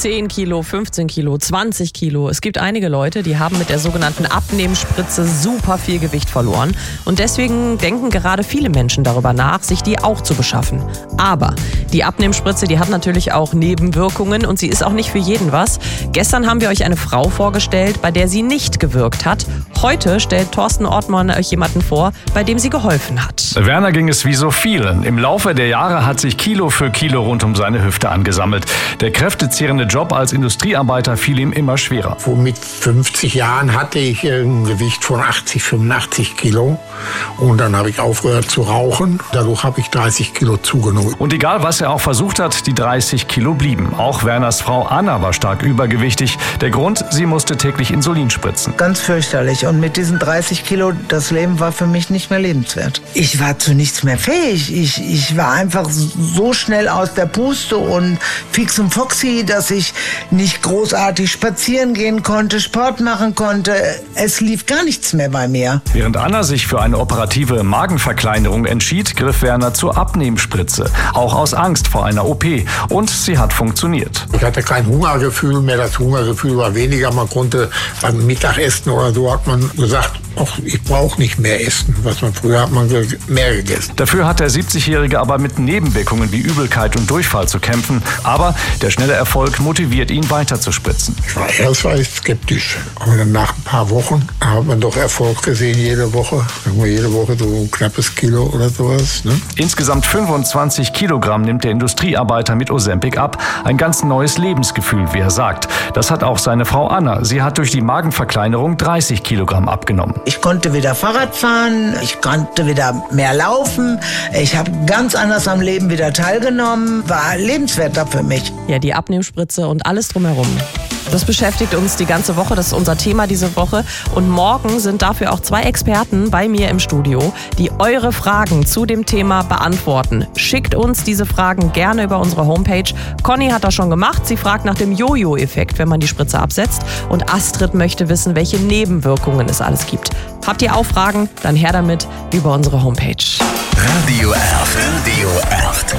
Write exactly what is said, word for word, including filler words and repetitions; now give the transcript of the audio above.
zehn Kilo, fünfzehn Kilo, zwanzig Kilo. Es gibt einige Leute, die haben mit der sogenannten Abnehmspritze super viel Gewicht verloren. Und deswegen denken gerade viele Menschen darüber nach, sich die auch zu beschaffen. Aber die Abnehmspritze, die hat natürlich auch Nebenwirkungen und sie ist auch nicht für jeden was. Gestern haben wir euch eine Frau vorgestellt, bei der sie nicht gewirkt hat. Heute stellt Thorsten Ortmann euch jemanden vor, bei dem sie geholfen hat. Werner ging es wie so vielen. Im Laufe der Jahre hat sich Kilo für Kilo rund um seine Hüfte angesammelt. Der kräftezehrende Job als Industriearbeiter fiel ihm immer schwerer. Mit fünfzig Jahren hatte ich ein Gewicht von achtzig, fünfundachtzig Kilo. Und dann habe ich aufgehört zu rauchen. Dadurch habe ich dreißig Kilo zugenommen. Und egal, was er auch versucht hat, die dreißig Kilo blieben. Auch Werners Frau Anna war stark übergewichtig. Der Grund, sie musste täglich Insulin spritzen. Ganz fürchterlich. Und mit diesen dreißig Kilo, das Leben war für mich nicht mehr lebenswert. Ich war zu nichts mehr fähig. Ich, ich war einfach so schnell aus der Puste und fix und foxy, dass ich nicht großartig spazieren gehen konnte, Sport machen konnte. Es lief gar nichts mehr bei mir. Während Anna sich für eine operative Magenverkleinerung entschied, griff Werner zur Abnehmspritze. Auch aus Angst vor einer O P. Und sie hat funktioniert. Ich hatte kein Hungergefühl mehr. Das Hungergefühl war weniger. Man konnte beim Mittagessen oder so hat man gesagt, ach, ich brauche nicht mehr essen. Was man früher hat man mehr gegessen. Dafür hat der siebzigjährige aber mit Nebenwirkungen wie Übelkeit und Durchfall zu kämpfen. Aber der schnelle Erfolg motiviert ihn, weiter zu spritzen. Ich war erst war ich skeptisch. Aber dann nach ein paar Wochen hat man doch Erfolg gesehen jede Woche. Sagen wir jede Woche so ein knappes Kilo oder sowas. Ne? Insgesamt fünfundzwanzig Kilogramm nimmt der Industriearbeiter mit Ozempic ab. Ein ganz neues Lebensgefühl, wie er sagt. Das hat auch seine Frau Anna. Sie hat durch die Magenverkleinerung dreißig Kilogramm abgenommen. Ich konnte wieder Fahrrad fahren, ich konnte wieder mehr laufen. Ich habe ganz anders am Leben wieder teilgenommen. War lebenswerter für mich. Ja, die Abnehmspritze und alles drumherum. Das beschäftigt uns die ganze Woche, das ist unser Thema diese Woche. Und morgen sind dafür auch zwei Experten bei mir im Studio, die eure Fragen zu dem Thema beantworten. Schickt uns diese Fragen gerne über unsere Homepage. Conny hat das schon gemacht. Sie fragt nach dem Jojo-Effekt, wenn man die Spritze absetzt. Und Astrid möchte wissen, welche Nebenwirkungen es alles gibt. Habt ihr auch Fragen? Dann her damit über unsere Homepage. Radio acht. Radio acht.